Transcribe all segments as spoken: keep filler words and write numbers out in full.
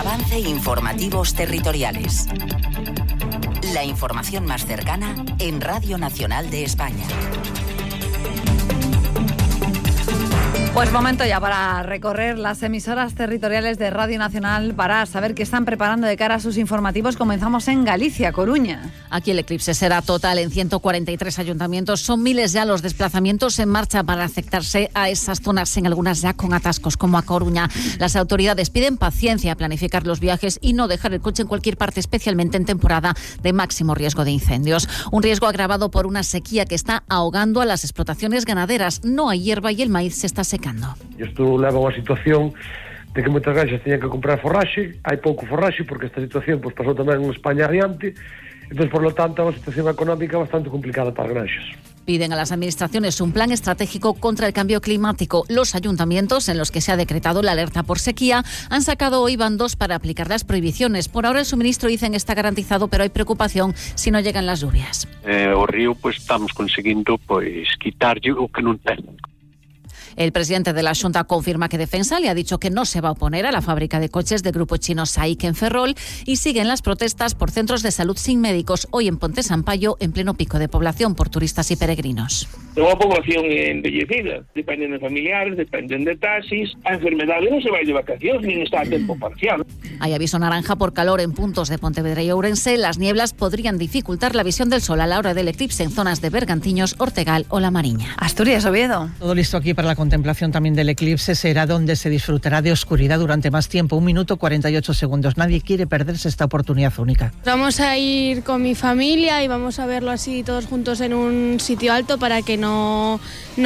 Avance Informativos Territoriales. La información más cercana en Radio Nacional de España. Pues momento ya para recorrer las emisoras territoriales de Radio Nacional para saber qué están preparando de cara a sus informativos. Comenzamos en Galicia, Coruña. Aquí el eclipse será total en ciento cuarenta y tres ayuntamientos. Son miles ya los desplazamientos en marcha para acercarse a esas zonas, en algunas ya con atascos, como a Coruña. Las autoridades piden paciencia a planificar los viajes y no dejar el coche en cualquier parte, especialmente en temporada de máximo riesgo de incendios. Un riesgo agravado por una sequía que está ahogando a las explotaciones ganaderas. No hay hierba y el maíz se está secando. Isto leva a unha situación de que moitas granxas teñen que comprar forraxe, hai pouco forraxe porque esta situación pois, pasou tamén en España adiante, entón, por lo tanto, é unha situación económica bastante complicada para as granxas. Piden a las administraciones un plan estratégico contra el cambio climático. Los ayuntamientos en los que se ha decretado la alerta por sequía han sacado hoy bandos para aplicar las prohibiciones. Por ahora el suministro, dicen, está garantizado, pero hay preocupación si no llegan las lluvias. Eh, o río, pues estamos conseguindo pues quitarlle o que non ten. El presidente de la Xunta confirma que Defensa le ha dicho que no se va a oponer a la fábrica de coches del grupo chino SAIC en Ferrol, y siguen las protestas por centros de salud sin médicos hoy en Ponte Sampaio, en pleno pico de población por turistas y peregrinos. Unha población envellecida, dependen de familiares, dependen de taxis, a enfermedade non se vai de vacacións, nin está a tempo parcial. Hay aviso naranja por calor en puntos de Pontevedra y Ourense. Las nieblas podrían dificultar la visión del sol a la hora del eclipse en zonas de Bergantiños, Ortegal o La Mariña. Asturias, Oviedo. Todo listo aquí para la contemplación también del eclipse. Será donde se disfrutará de oscuridad durante más tiempo, un minuto cuarenta y ocho segundos. Nadie quiere perderse esta oportunidad única. Vamos a ir con mi familia y vamos a verlo así todos juntos en un sitio alto para que no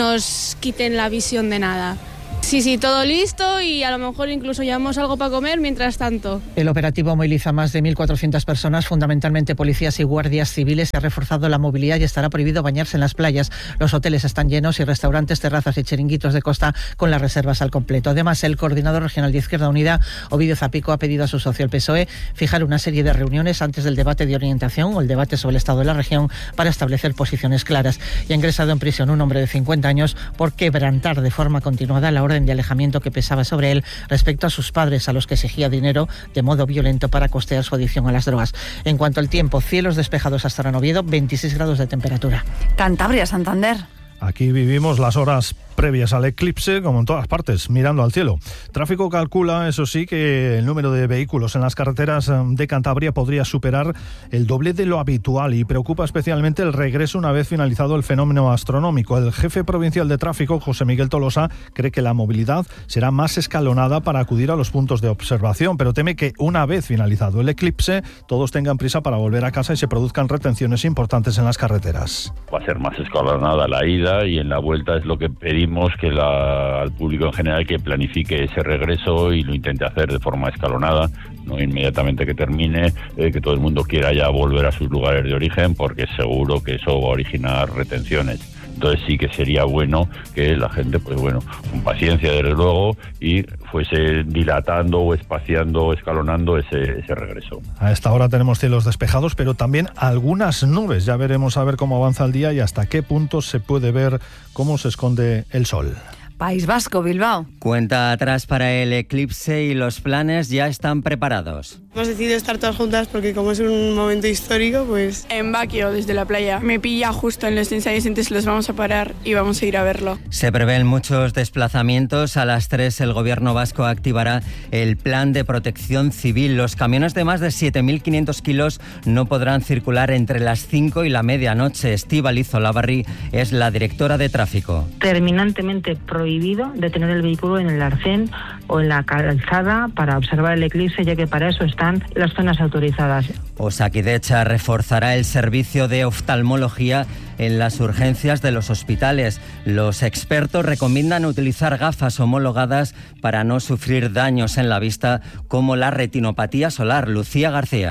nos quiten la visión de nada. Sí, sí, todo listo y a lo mejor incluso llevamos algo para comer mientras tanto. El operativo moviliza más de mil cuatrocientas personas, fundamentalmente policías y guardias civiles. Se ha reforzado la movilidad y estará prohibido bañarse en las playas. Los hoteles están llenos y restaurantes, terrazas y chiringuitos de costa con las reservas al completo. Además, el coordinador regional de Izquierda Unida, Ovidio Zapico, ha pedido a su socio el P S O E fijar una serie de reuniones antes del debate de orientación o el debate sobre el estado de la región para establecer posiciones claras. Y ha ingresado en prisión un hombre de cincuenta años por quebrantar de forma continuada la orden de alejamiento que pesaba sobre él respecto a sus padres, a los que exigía dinero de modo violento para costear su adicción a las drogas. En cuanto al tiempo, cielos despejados hasta ahora en Oviedo, veintiséis grados de temperatura. Cantabria, Santander. Aquí vivimos las horas previas al eclipse, como en todas partes, mirando al cielo. Tráfico calcula, eso sí, que el número de vehículos en las carreteras de Cantabria podría superar el doble de lo habitual y preocupa especialmente el regreso una vez finalizado el fenómeno astronómico. El jefe provincial de tráfico, José Miguel Tolosa, cree que la movilidad será más escalonada para acudir a los puntos de observación, pero teme que una vez finalizado el eclipse, todos tengan prisa para volver a casa y se produzcan retenciones importantes en las carreteras. Va a ser más escalonada la ida y en la vuelta es lo que pedimos que la, al público en general que planifique ese regreso y lo intente hacer de forma escalonada, no inmediatamente que termine, eh, que todo el mundo quiera ya volver a sus lugares de origen, porque seguro que eso va a originar retenciones. Entonces sí que sería bueno que la gente, pues bueno, con paciencia desde luego, y fuese dilatando o espaciando o escalonando ese, ese regreso. A esta hora tenemos cielos despejados, pero también algunas nubes. Ya veremos a ver cómo avanza el día y hasta qué punto se puede ver cómo se esconde el sol. País Vasco, Bilbao. Cuenta atrás para el eclipse y los planes ya están preparados. Hemos decidido estar todas juntas porque como es un momento histórico, pues... En Baquio, desde la playa. Me pilla justo en los ensayos, entonces los vamos a parar y vamos a ir a verlo. Se prevén muchos desplazamientos. A las tres el gobierno vasco activará el plan de protección civil. Los camiones de más de siete mil quinientos kilos no podrán circular entre las cinco y la medianoche. Estíbaliz Olavarri es la directora de tráfico. Terminantemente prohibido detener el vehículo en el arcén o en la calzada para observar el eclipse, ya que para eso están las zonas autorizadas. Osakidetza reforzará el servicio de oftalmología en las urgencias de los hospitales. Los expertos recomiendan utilizar gafas homologadas para no sufrir daños en la vista como la retinopatía solar. Lucía García.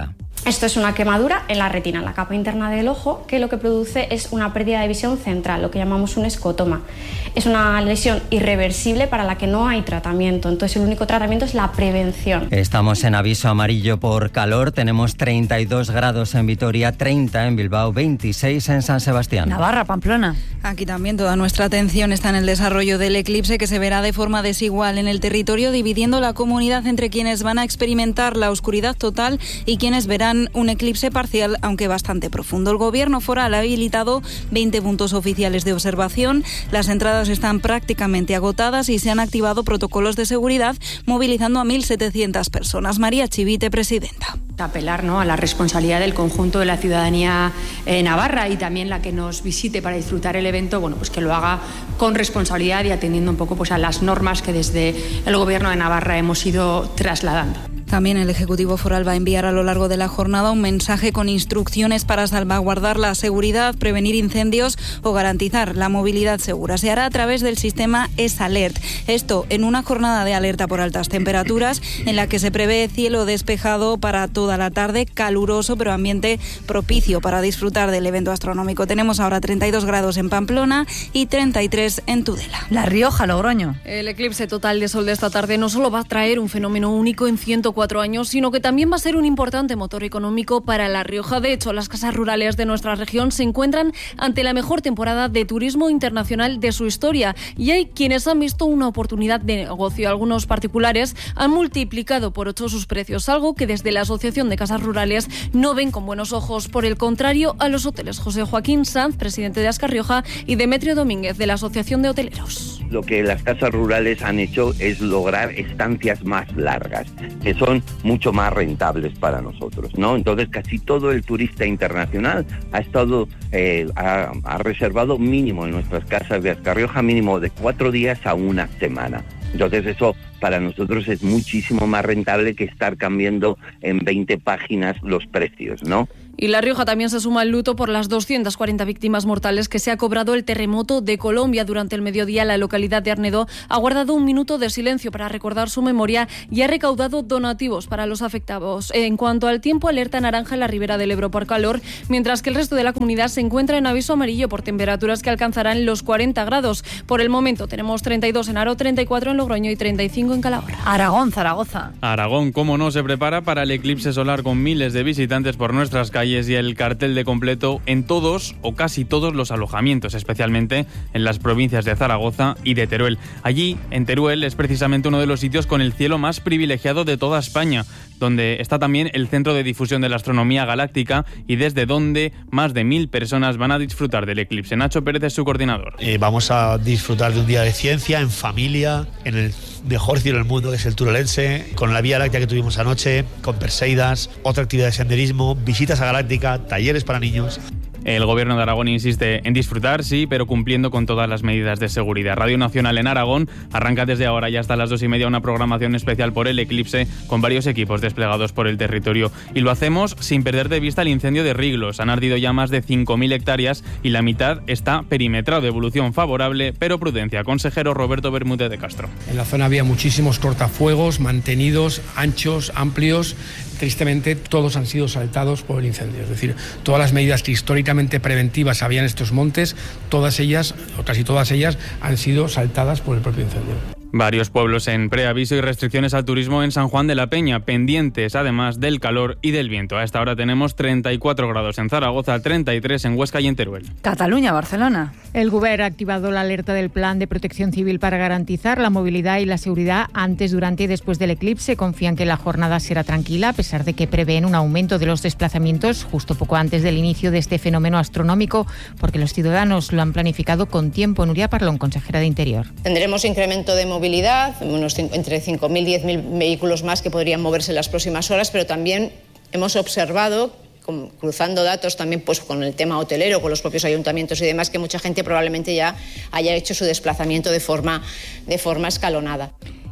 Esto es una quemadura en la retina, en la capa interna del ojo, que lo que produce es una pérdida de visión central, lo que llamamos un escotoma. Es una lesión irreversible para la que no hay tratamiento, entonces el único tratamiento es la prevención. Estamos en aviso amarillo por calor, tenemos treinta y dos grados en Vitoria, treinta en Bilbao, veintiséis en San Sebastián. Navarra, Pamplona. Aquí también toda nuestra atención está en el desarrollo del eclipse, que se verá de forma desigual en el territorio, dividiendo la comunidad entre quienes van a experimentar la oscuridad total y quienes verán un eclipse parcial, aunque bastante profundo. El gobierno foral ha habilitado veinte puntos oficiales de observación. Las entradas están prácticamente agotadas y se han activado protocolos de seguridad, movilizando a mil setecientas personas. María Chivite, presidenta. Apelar, ¿no?, a la responsabilidad del conjunto de la ciudadanía eh, navarra y también la que nos visite para disfrutar el evento, bueno, pues que lo haga con responsabilidad y atendiendo un poco pues a las normas que desde el Gobierno de Navarra hemos ido trasladando. También el Ejecutivo Foral va a enviar a lo largo de la jornada un mensaje con instrucciones para salvaguardar la seguridad, prevenir incendios o garantizar la movilidad segura. Se hará a través del sistema ESALERT. Esto en una jornada de alerta por altas temperaturas en la que se prevé cielo despejado para toda la tarde, caluroso pero ambiente propicio para disfrutar del evento astronómico. Tenemos ahora treinta y dos grados en Pamplona y treinta y tres en Tudela. La Rioja, Logroño. El eclipse total de sol de esta tarde no solo va a traer un fenómeno único en ciento cuatro años, sino que también va a ser un importante motor económico para La Rioja. De hecho, las casas rurales de nuestra región se encuentran ante la mejor temporada de turismo internacional de su historia y hay quienes han visto una oportunidad de negocio. Algunos particulares han multiplicado por ocho sus precios, algo que desde la Asociación de Casas Rurales no ven con buenos ojos. Por el contrario, a los hoteles. José Joaquín Sanz, presidente de Ascar Rioja, y Demetrio Domínguez, de la Asociación de Hoteleros. Lo que las casas rurales han hecho es lograr estancias más largas, que son mucho más rentables para nosotros, ¿no? Entonces casi todo el turista internacional ha estado, eh, ha, ha reservado mínimo en nuestras casas de Ascar Rioja, mínimo de cuatro días a una semana. Entonces eso para nosotros es muchísimo más rentable que estar cambiando en veinte páginas los precios, ¿no? Y La Rioja también se suma al luto por las doscientas cuarenta víctimas mortales que se ha cobrado el terremoto de Colombia. Durante el mediodía, la localidad de Arnedo ha guardado un minuto de silencio para recordar su memoria y ha recaudado donativos para los afectados. En cuanto al tiempo, alerta naranja en la ribera del Ebro por calor, mientras que el resto de la comunidad se encuentra en aviso amarillo por temperaturas que alcanzarán los cuarenta grados. Por el momento tenemos treinta y dos en Haro, treinta y cuatro en Logroño y treinta y cinco en Calahorra. Aragón, Zaragoza. Aragón, cómo no, se prepara para el eclipse solar con miles de visitantes por nuestras calles y el cartel de completo en todos o casi todos los alojamientos, especialmente en las provincias de Zaragoza y de Teruel. Allí, en Teruel, es precisamente uno de los sitios con el cielo más privilegiado de toda España, donde está también el Centro de Difusión de la Astronomía Galáctica y desde donde más de mil personas van a disfrutar del eclipse. Nacho Pérez es su coordinador. Eh, vamos a disfrutar de un día de ciencia, en familia, en el mejor cielo del mundo, que es el turolense, con la Vía Láctea que tuvimos anoche, con Perseidas, otra actividad de senderismo, visitas a Galáctica, talleres para niños. El Gobierno de Aragón insiste en disfrutar, sí, pero cumpliendo con todas las medidas de seguridad. Radio Nacional en Aragón arranca desde ahora y hasta las dos y media una programación especial por el eclipse con varios equipos desplegados por el territorio. Y lo hacemos sin perder de vista el incendio de Riglos. Han ardido ya más de cinco mil hectáreas y la mitad está perimetrado. Evolución favorable, pero prudencia. Consejero Roberto Bermúdez de Castro. En la zona había muchísimos cortafuegos mantenidos, anchos, amplios. Tristemente, todos han sido saltados por el incendio. Es decir, todas las medidas que históricamente preventivas había en estos montes, todas ellas, o casi todas ellas, han sido saltadas por el propio incendio. Varios pueblos en preaviso y restricciones al turismo en San Juan de la Peña, pendientes además del calor y del viento. A esta hora tenemos treinta y cuatro grados en Zaragoza, treinta y tres en Huesca y en Teruel. Cataluña, Barcelona. El Govern ha activado la alerta del Plan de Protección Civil para garantizar la movilidad y la seguridad antes, durante y después del eclipse. Confían que la jornada será tranquila, a pesar de que prevén un aumento de los desplazamientos justo poco antes del inicio de este fenómeno astronómico, porque los ciudadanos lo han planificado con tiempo. Nuria Parlón, consejera de Interior. Tendremos incremento de movilidad, unos entre cinco mil y diez mil vehículos más que podrían moverse en las próximas horas, pero también hemos observado, cruzando datos también pues con el tema hotelero, con los propios ayuntamientos y demás, que mucha gente probablemente ya haya hecho su desplazamiento de forma, de forma escalonada.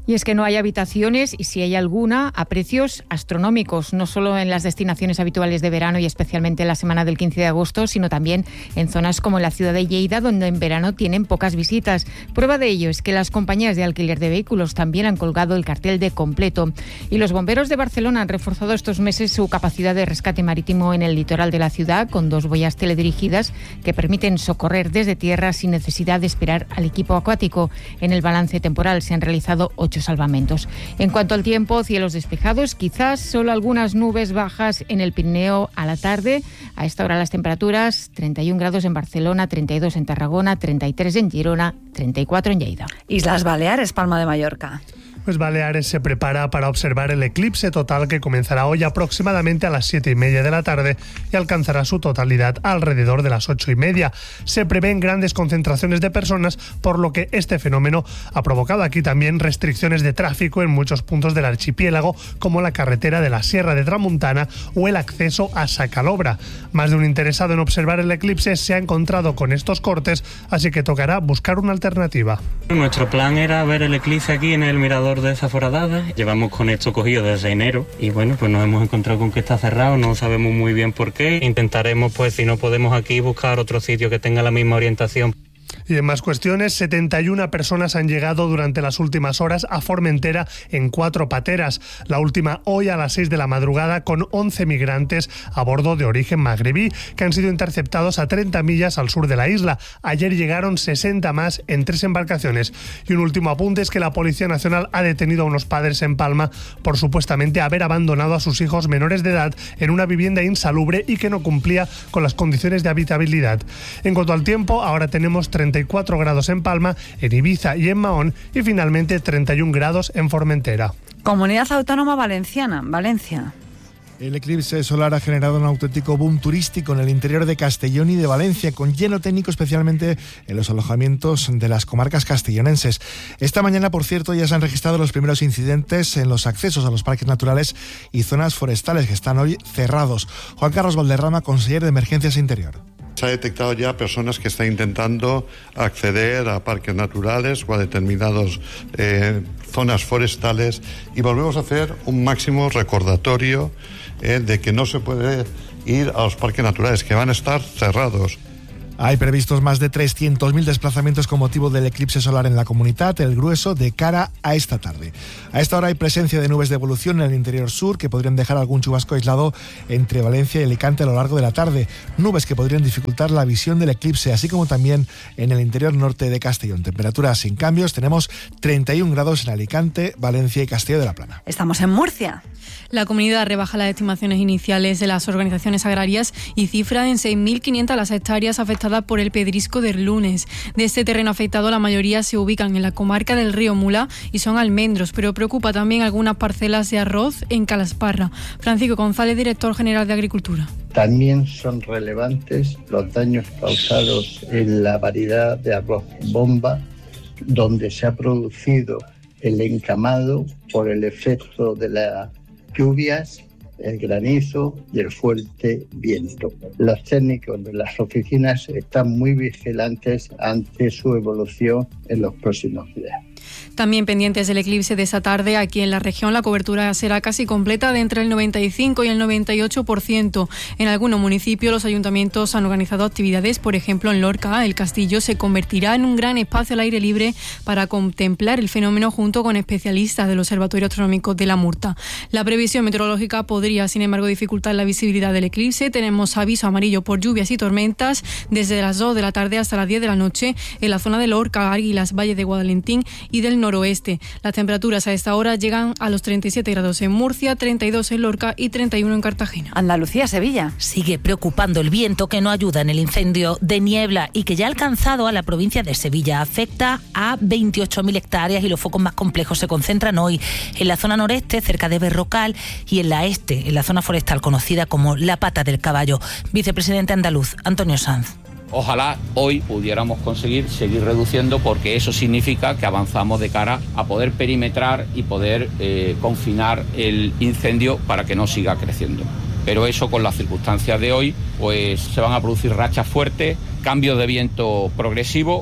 Y es que no hay habitaciones y si hay alguna, a precios astronómicos, no solo en las destinaciones habituales de verano y especialmente en la semana del quince de agosto, sino también en zonas como la ciudad de Lleida, donde en verano tienen pocas visitas. Prueba de ello es que las compañías de alquiler de vehículos también han colgado el cartel de completo. Y los bomberos de Barcelona han reforzado estos meses su capacidad de rescate marítimo en el litoral de la ciudad con dos boyas teledirigidas que permiten socorrer desde tierra sin necesidad de esperar al equipo acuático. En el balance temporal se han realizado ocho salvamentos. En cuanto al tiempo, cielos despejados, quizás solo algunas nubes bajas en el Pirineo a la tarde. A esta hora las temperaturas, treinta y un grados en Barcelona, treinta y dos en Tarragona, treinta y tres en Girona, treinta y cuatro en Lleida. Islas Baleares, Palma de Mallorca. Pues Baleares se prepara para observar el eclipse total que comenzará hoy aproximadamente a las siete y media de la tarde y alcanzará su totalidad alrededor de las ocho y media. Se prevén grandes concentraciones de personas, por lo que este fenómeno ha provocado aquí también restricciones de tráfico en muchos puntos del archipiélago, como la carretera de la Sierra de Tramuntana o el acceso a Sacalobra. Más de un interesado en observar el eclipse se ha encontrado con estos cortes, así que tocará buscar una alternativa. Nuestro plan era ver el eclipse aquí en el mirador de Zaforadada. Llevamos con esto cogido desde enero y bueno, pues nos hemos encontrado con que está cerrado, no sabemos muy bien por qué. Intentaremos, pues si no podemos aquí, buscar otro sitio que tenga la misma orientación. Y en más cuestiones, setenta y una personas han llegado durante las últimas horas a Formentera en cuatro pateras. La última hoy a las seis de la madrugada con once migrantes a bordo de origen magrebí que han sido interceptados a treinta millas al sur de la isla. Ayer llegaron sesenta más en tres embarcaciones. Y un último apunte es que la Policía Nacional ha detenido a unos padres en Palma por supuestamente haber abandonado a sus hijos menores de edad en una vivienda insalubre y que no cumplía con las condiciones de habitabilidad. En cuanto al tiempo, ahora tenemos treinta y cuatro grados en Palma, en Ibiza y en Mahón y finalmente treinta y un grados en Formentera. Comunidad Autónoma Valenciana, Valencia. El eclipse solar ha generado un auténtico boom turístico en el interior de Castellón y de Valencia, con lleno técnico especialmente en los alojamientos de las comarcas castellonenses. Esta mañana, por cierto, ya se han registrado los primeros incidentes en los accesos a los parques naturales y zonas forestales que están hoy cerrados. Juan Carlos Valderrama, consejero de Emergencias e Interior. Se ha detectado ya personas que están intentando acceder a parques naturales o a determinadas eh, zonas forestales y volvemos a hacer un máximo recordatorio eh, de que no se puede ir a los parques naturales, que van a estar cerrados. Hay previstos más de trescientos mil desplazamientos con motivo del eclipse solar en la comunidad, el grueso de cara a esta tarde. A esta hora hay presencia de nubes de evolución en el interior sur que podrían dejar algún chubasco aislado entre Valencia y Alicante a lo largo de la tarde. Nubes que podrían dificultar la visión del eclipse, así como también en el interior norte de Castellón. Temperaturas sin cambios, tenemos treinta y un grados en Alicante, Valencia y Castelló de la Plana. Estamos en Murcia. La comunidad rebaja las estimaciones iniciales de las organizaciones agrarias y cifra en seis mil quinientas las hectáreas afectadas por el pedrisco del lunes. De este terreno afectado, la mayoría se ubican en la comarca del río Mula y son almendros, pero preocupa también algunas parcelas de arroz en Calasparra. Francisco González, director general de Agricultura. También son relevantes los daños causados en la variedad de arroz bomba, donde se ha producido el encamado por el efecto de las lluvias, el granizo y el fuerte viento. Los técnicos de las oficinas están muy vigilantes ante su evolución en los próximos días. También pendientes del eclipse de esa tarde, aquí en la región la cobertura será casi completa de entre el noventa y cinco y el noventa y ocho por ciento. En algunos municipios los ayuntamientos han organizado actividades, por ejemplo en Lorca, el castillo se convertirá en un gran espacio al aire libre para contemplar el fenómeno junto con especialistas del Observatorio Astronómico de la Murta. La previsión meteorológica podría, sin embargo, dificultar la visibilidad del eclipse. Tenemos aviso amarillo por lluvias y tormentas desde las dos de la tarde hasta las diez de la noche en la zona de Lorca, Águilas, Valle de Guadalentín y del noroeste. Las temperaturas a esta hora llegan a los treinta y siete grados en Murcia, treinta y dos en Lorca y treinta y uno en Cartagena. Andalucía, Sevilla. Sigue preocupando el viento que no ayuda en el incendio de niebla y que ya ha alcanzado a la provincia de Sevilla. Afecta a veintiocho mil hectáreas y los focos más complejos se concentran hoy en la zona noreste, cerca de Berrocal, y en la este, en la zona forestal conocida como la Pata del Caballo. Vicepresidente andaluz, Antonio Sanz. Ojalá hoy pudiéramos conseguir seguir reduciendo, porque eso significa que avanzamos de cara a poder perimetrar y poder eh, confinar el incendio para que no siga creciendo. Pero eso, con las circunstancias de hoy, pues se van a producir rachas fuertes, cambios de viento progresivo.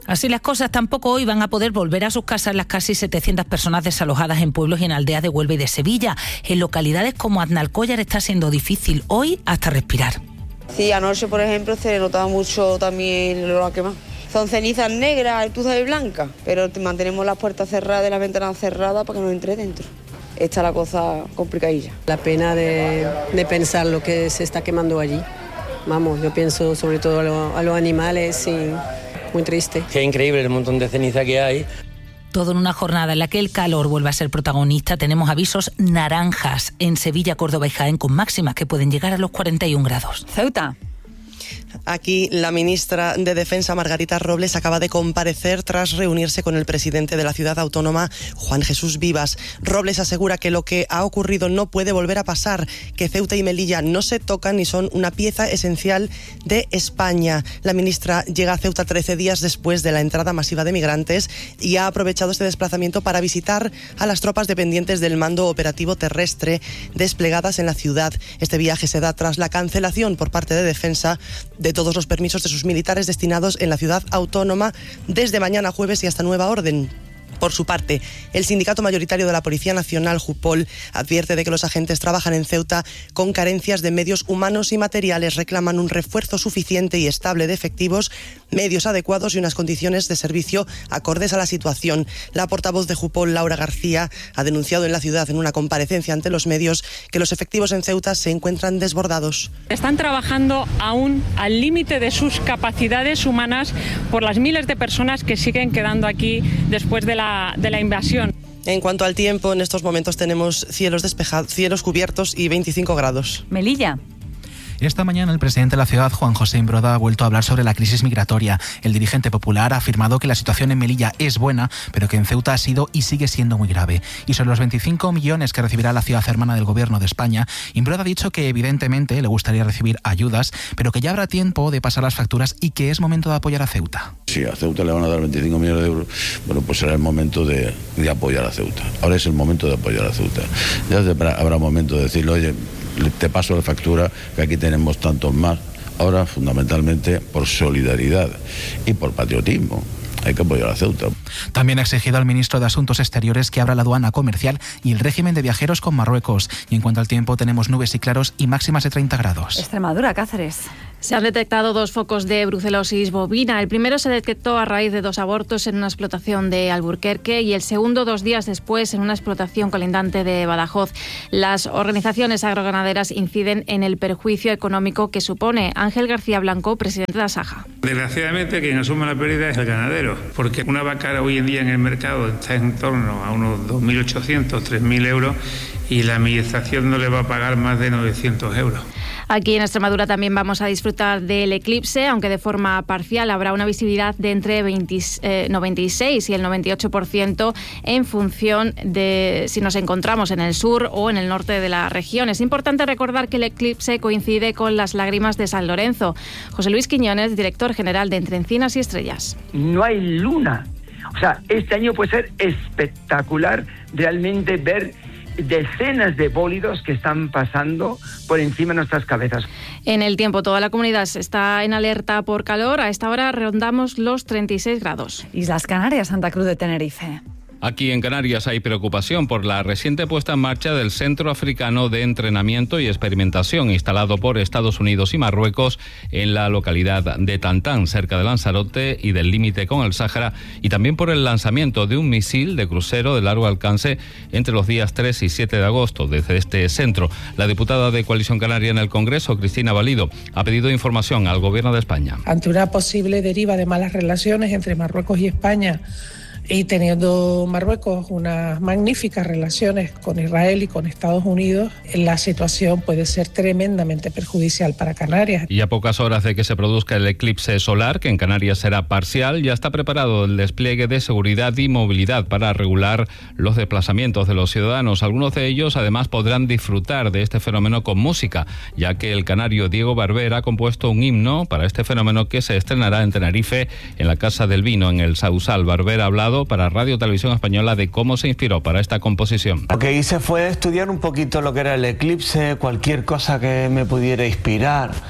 Así las cosas, tampoco hoy van a poder volver a sus casas las casi setecientas personas desalojadas en pueblos y en aldeas de Huelva y de Sevilla. En localidades como Aznalcóllar está siendo difícil hoy hasta respirar. Sí, anoche, por ejemplo, se notaba mucho también el olor a quemado. Son cenizas negras, tú sabes, blancas, pero mantenemos las puertas cerradas y las ventanas cerradas para que no entre dentro. Está la cosa complicadilla. La pena de, de pensar lo que se está quemando allí. Vamos, yo pienso sobre todo a, lo, a los animales y muy triste. Qué increíble el montón de ceniza que hay. Todo en una jornada en la que el calor vuelve a ser protagonista. Tenemos avisos naranjas en Sevilla, Córdoba y Jaén con máximas que pueden llegar a los cuarenta y un grados. Ceuta. Aquí la ministra de Defensa, Margarita Robles, acaba de comparecer tras reunirse con el presidente de la ciudad autónoma, Juan Jesús Vivas. Robles asegura que lo que ha ocurrido no puede volver a pasar, que Ceuta y Melilla no se tocan y son una pieza esencial de España. La ministra llega a Ceuta trece días después de la entrada masiva de migrantes y ha aprovechado este desplazamiento para visitar a las tropas dependientes del Mando Operativo Terrestre desplegadas en la ciudad. Este viaje se da tras la cancelación por parte de Defensa de todos los permisos de sus militares destinados en la ciudad autónoma desde mañana jueves y hasta nueva orden. Por su parte, el sindicato mayoritario de la Policía Nacional, Jupol, advierte de que los agentes trabajan en Ceuta con carencias de medios humanos y materiales. Reclaman un refuerzo suficiente y estable de efectivos, medios adecuados y unas condiciones de servicio acordes a la situación. La portavoz de Jupol, Laura García, ha denunciado en la ciudad en una comparecencia ante los medios que los efectivos en Ceuta se encuentran desbordados. Están trabajando aún al límite de sus capacidades humanas por las miles de personas que siguen quedando aquí después de la de la invasión. En cuanto al tiempo, en estos momentos tenemos cielos despejados, cielos cubiertos y veinticinco grados. Melilla. Esta mañana el presidente de la ciudad, Juan José Imbroda, ha vuelto a hablar sobre la crisis migratoria. El dirigente popular ha afirmado que la situación en Melilla es buena, pero que en Ceuta ha sido y sigue siendo muy grave. Y sobre los veinticinco millones que recibirá la ciudad hermana del gobierno de España, Imbroda ha dicho que evidentemente le gustaría recibir ayudas, pero que ya habrá tiempo de pasar las facturas y que es momento de apoyar a Ceuta. Si a Ceuta le van a dar veinticinco millones de euros, bueno, pues será el momento de, de apoyar a Ceuta. Ahora es el momento de apoyar a Ceuta. Ya habrá momento de decirle, oye, te paso la factura, que aquí tenemos tantos más. Ahora, fundamentalmente, por solidaridad y por patriotismo. Hay que apoyar a Ceuta. También ha exigido al ministro de Asuntos Exteriores que abra la aduana comercial y el régimen de viajeros con Marruecos. Y en cuanto al tiempo, tenemos nubes y claros y máximas de treinta grados. Extremadura, Cáceres. Se han detectado dos focos de brucelosis bovina. El primero se detectó a raíz de dos abortos en una explotación de Alburquerque y el segundo dos días después en una explotación colindante de Badajoz. Las organizaciones agroganaderas inciden en el perjuicio económico que supone. Ángel García Blanco, presidente de Asaja. Desgraciadamente quien asume la pérdida es el ganadero, porque una vaca hoy en día en el mercado está en torno a unos dos mil ochocientos, tres mil euros y la administración no le va a pagar más de novecientos euros. Aquí en Extremadura también vamos a disfrutar del eclipse, aunque de forma parcial. Habrá una visibilidad de entre veinte, eh, noventa y seis y el noventa y ocho por ciento en función de si nos encontramos en el sur o en el norte de la región. Es importante recordar que el eclipse coincide con las lágrimas de San Lorenzo. José Luis Quiñones, director general de Entre Encinas y Estrellas. No hay luna. O sea, este año puede ser espectacular realmente ver decenas de bólidos que están pasando por encima de nuestras cabezas. En el tiempo, toda la comunidad está en alerta por calor. A esta hora rondamos los treinta y seis grados. Islas Canarias, Santa Cruz de Tenerife. Aquí en Canarias hay preocupación por la reciente puesta en marcha del Centro Africano de Entrenamiento y Experimentación instalado por Estados Unidos y Marruecos en la localidad de Tantán, cerca de Lanzarote y del límite con el Sáhara, y también por el lanzamiento de un misil de crucero de largo alcance entre los días tres y siete de agosto desde este centro. La diputada de Coalición Canaria en el Congreso, Cristina Valido, ha pedido información al Gobierno de España. Ante una posible deriva de malas relaciones entre Marruecos y España, y teniendo Marruecos unas magníficas relaciones con Israel y con Estados Unidos, la situación puede ser tremendamente perjudicial para Canarias. Y a pocas horas de que se produzca el eclipse solar, que en Canarias será parcial, ya está preparado el despliegue de seguridad y movilidad para regular los desplazamientos de los ciudadanos. Algunos de ellos además podrán disfrutar de este fenómeno con música, ya que el canario Diego Barber ha compuesto un himno para este fenómeno que se estrenará en Tenerife, en la Casa del Vino, en el Sausal. Barber ha hablado para Radio Televisión Española de cómo se inspiró para esta composición. Lo que hice fue estudiar un poquito lo que era el eclipse, cualquier cosa que me pudiera inspirar.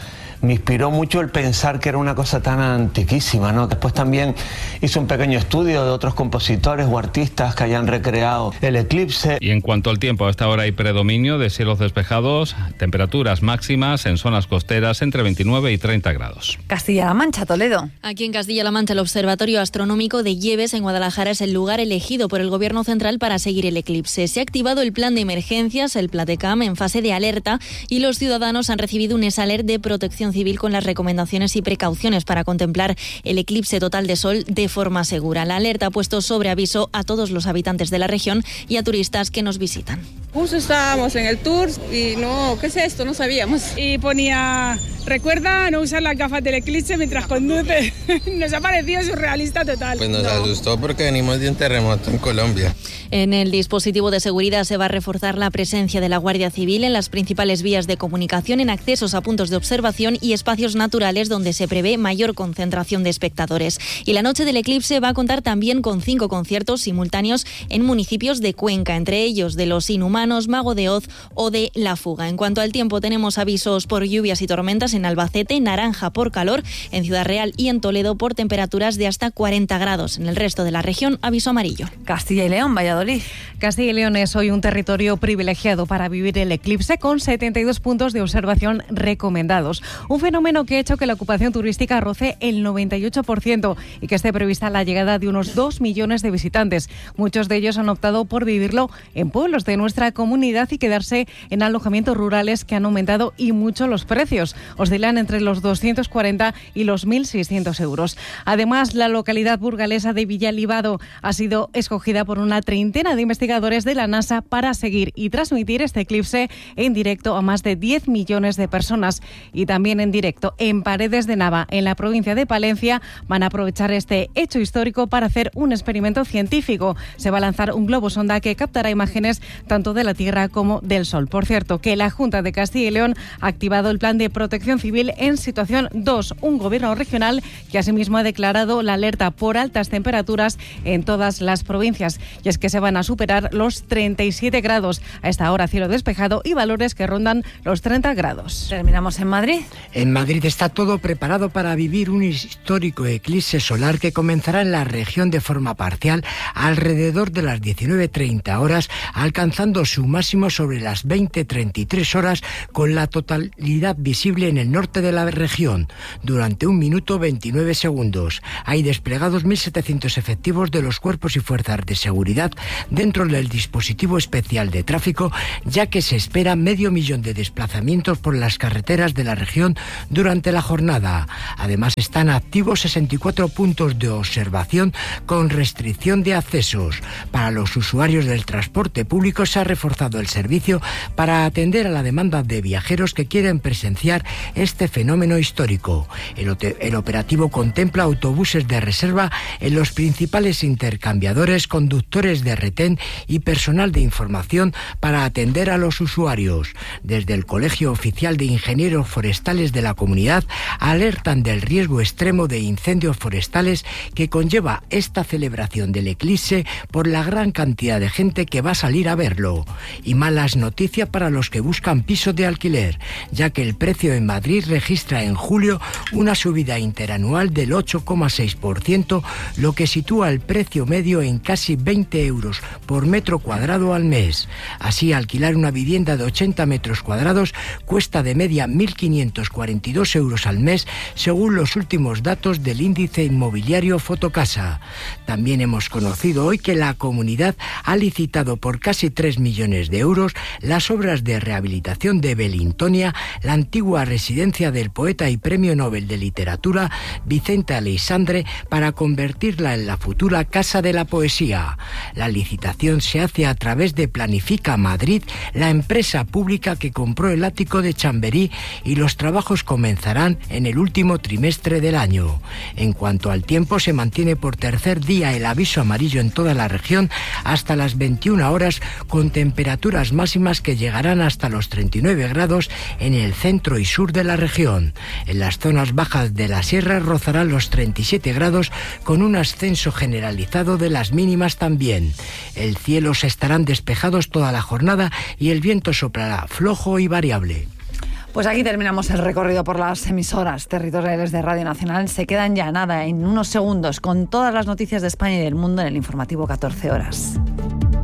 me inspiró mucho el pensar que era una cosa tan antiquísima, ¿no? Después también hice un pequeño estudio de otros compositores o artistas que hayan recreado el eclipse. Y en cuanto al tiempo, a esta hora hay predominio de cielos despejados, temperaturas máximas en zonas costeras entre veintinueve y treinta grados. Castilla-La Mancha, Toledo. Aquí en Castilla-La Mancha, el Observatorio Astronómico de Lleves en Guadalajara es el lugar elegido por el Gobierno central para seguir el eclipse. Se ha activado el plan de emergencias, el Platecam, en fase de alerta, y los ciudadanos han recibido un esalert de Protección Civil con las recomendaciones y precauciones para contemplar el eclipse total de sol de forma segura. La alerta ha puesto sobre aviso a todos los habitantes de la región y a turistas que nos visitan. Justo estábamos en el tour y no, ¿qué es esto? No sabíamos. Y ponía, recuerda no usar las gafas del eclipse mientras conduces. Nos ha parecido surrealista total. Pues nos no. asustó porque venimos de un terremoto en Colombia. En el dispositivo de seguridad se va a reforzar la presencia de la Guardia Civil en las principales vías de comunicación, en accesos a puntos de observación y espacios naturales donde se prevé mayor concentración de espectadores. Y la noche del eclipse va a contar también con cinco conciertos simultáneos en municipios de Cuenca, entre ellos de Los Inhumanos, Mago de Oz o de La Fuga. En cuanto al tiempo, tenemos avisos por lluvias y tormentas en Albacete, naranja por calor, en Ciudad Real y en Toledo por temperaturas de hasta cuarenta grados. En el resto de la región, aviso amarillo. Castilla y León, Valladolid. Castilla y León es hoy un territorio privilegiado para vivir el eclipse, con setenta y dos puntos de observación recomendados. Un fenómeno que ha hecho que la ocupación turística roce el noventa y ocho por ciento y que esté prevista la llegada de unos dos millones de visitantes. Muchos de ellos han optado por vivirlo en pueblos de nuestra comunidad y quedarse en alojamientos rurales que han aumentado y mucho los precios. Oscilan entre los doscientos cuarenta y los mil seiscientos euros. Además, la localidad burgalesa de Villalibado ha sido escogida por una treintena de investigadores de la NASA para seguir y transmitir este eclipse en directo a más de diez millones de personas. Y también en directo en Paredes de Nava, en la provincia de Palencia, van a aprovechar este hecho histórico para hacer un experimento científico. Se va a lanzar un globo sonda que captará imágenes tanto de la Tierra como del Sol. Por cierto, que la Junta de Castilla y León ha activado el plan de protección civil en situación dos, un gobierno regional que asimismo ha declarado la alerta por altas temperaturas en todas las provincias. Y es que se van a superar los treinta y siete grados. A esta hora cielo despejado y valores que rondan los treinta grados. Terminamos en Madrid. En Madrid está todo preparado para vivir un histórico eclipse solar que comenzará en la región de forma parcial alrededor de las diecinueve treinta horas, alcanzando su máximo sobre las veinte treinta y tres horas, con la totalidad visible en el norte de la región durante un minuto veintinueve segundos. Hay desplegados mil setecientos efectivos de los cuerpos y fuerzas de seguridad dentro del dispositivo especial de tráfico, ya que se espera medio millón de desplazamientos por las carreteras de la región durante la jornada. Además, están activos sesenta y cuatro puntos de observación con restricción de accesos. Para los usuarios del transporte público se ha reforzado el servicio para atender a la demanda de viajeros que quieren presenciar este fenómeno histórico. El, el operativo contempla autobuses de reserva en los principales intercambiadores, conductores de retén y personal de información para atender a los usuarios. Desde el Colegio Oficial de Ingenieros Forestales de la comunidad alertan del riesgo extremo de incendios forestales que conlleva esta celebración del eclipse por la gran cantidad de gente que va a salir a verlo. Y malas noticias para los que buscan pisos de alquiler, ya que el precio en Madrid registra en julio una subida interanual del ocho coma seis por ciento, lo que sitúa el precio medio en casi veinte euros por metro cuadrado al mes. Así, alquilar una vivienda de ochenta metros cuadrados cuesta de media mil quinientos cuarenta y dos euros al mes, según los últimos datos del índice inmobiliario Fotocasa. También hemos conocido hoy que la comunidad ha licitado por casi tres millones de euros las obras de rehabilitación de Belintonia, la antigua residencia del poeta y premio Nobel de Literatura Vicente Aleixandre, para convertirla en la futura Casa de la Poesía. La licitación se hace a través de Planifica Madrid, la empresa pública que compró el ático de Chamberí, y los trabajos comenzarán en el último trimestre del año. En cuanto al tiempo, se mantiene por tercer día el aviso amarillo en toda la región hasta las veintiuna horas, con temperaturas máximas que llegarán hasta los treinta y nueve grados en el centro y sur de la región. En las zonas bajas de la sierra rozarán los treinta y siete grados, con un ascenso generalizado de las mínimas también. El cielo se estarán despejados toda la jornada y el viento soplará flojo y variable. Pues aquí terminamos el recorrido por las emisoras territoriales de Radio Nacional. Se quedan ya nada, en unos segundos, con todas las noticias de España y del mundo en el informativo catorce horas.